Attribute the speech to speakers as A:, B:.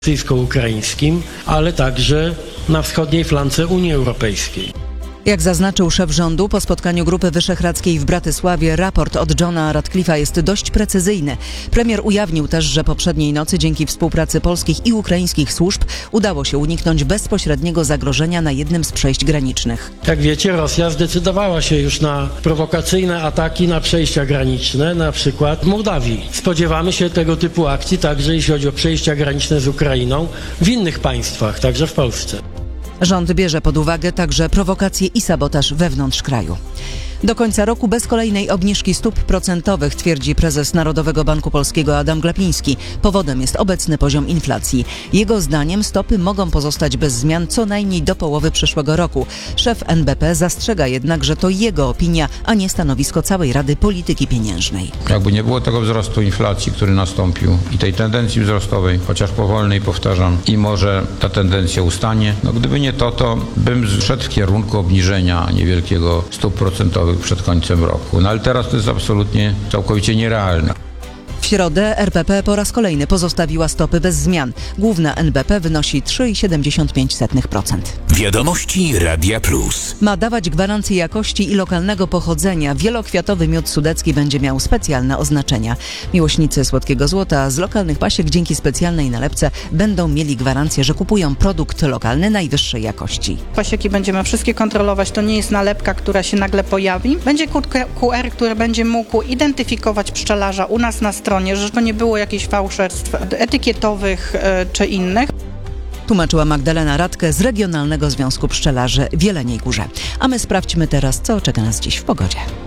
A: rosyjsko-ukraińskim, ale także na wschodniej flance Unii Europejskiej.
B: Jak zaznaczył szef rządu, po spotkaniu Grupy Wyszehradzkiej w Bratysławie raport od Johna Ratcliffe'a jest dość precyzyjny. Premier ujawnił też, że poprzedniej nocy dzięki współpracy polskich i ukraińskich służb udało się uniknąć bezpośredniego zagrożenia na jednym z przejść granicznych.
A: Jak wiecie, Rosja zdecydowała się już na prowokacyjne ataki na przejścia graniczne, na przykład w Mołdawii. Spodziewamy się tego typu akcji także jeśli chodzi o przejścia graniczne z Ukrainą w innych państwach, także w Polsce.
B: Rząd bierze pod uwagę także prowokacje i sabotaż wewnątrz kraju. Do końca roku bez kolejnej obniżki stóp procentowych, twierdzi prezes Narodowego Banku Polskiego Adam Glapiński. Powodem jest obecny poziom inflacji. Jego zdaniem stopy mogą pozostać bez zmian co najmniej do połowy przyszłego roku. Szef NBP zastrzega jednak, że to jego opinia, a nie stanowisko całej Rady Polityki Pieniężnej.
C: Jakby nie było tego wzrostu inflacji, który nastąpił i tej tendencji wzrostowej, chociaż powolnej, powtarzam, i może ta tendencja ustanie, gdyby nie to bym szedł w kierunku obniżenia niewielkiego stóp procentowych przed końcem roku. Ale teraz to jest absolutnie całkowicie nierealne.
B: W środę RPP po raz kolejny pozostawiła stopy bez zmian. Główna NBP wynosi 3,75%.
D: Wiadomości Radia Plus.
B: Ma dawać gwarancję jakości i lokalnego pochodzenia. Wielokwiatowy miód sudecki będzie miał specjalne oznaczenia. Miłośnicy słodkiego złota z lokalnych pasiek dzięki specjalnej nalepce będą mieli gwarancję, że kupują produkt lokalny najwyższej jakości.
E: Pasieki będziemy wszystkie kontrolować. To nie jest nalepka, która się nagle pojawi. Będzie kod QR, który będzie mógł identyfikować pszczelarza u nas na stronie, że to nie było jakichś fałszerstw etykietowych czy innych.
B: Tłumaczyła Magdalena Radke z Regionalnego Związku Pszczelarzy w Jeleniej Górze. A my sprawdźmy teraz, co czeka nas dziś w pogodzie.